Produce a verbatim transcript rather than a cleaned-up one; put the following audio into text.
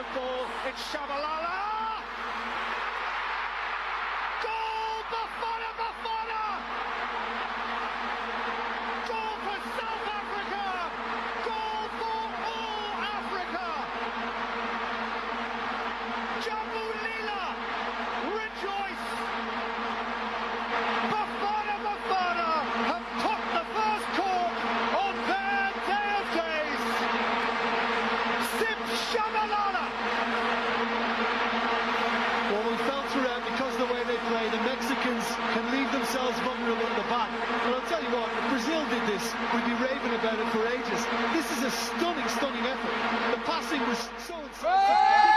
ball, it's Shabalala! Goal! Bafana Bafana! Goal for South Africa! Goal for all Africa! Jambu Lila, rejoice! Bafana Bafana have popped the first cork on their day of days! Sim Shabalala! Well, we fell throughout because of the way they play. The Mexicans can leave themselves vulnerable at the back. But I'll tell you what, if Brazil did this, we'd be raving about it for ages. This is a stunning, stunning effort. The passing was so...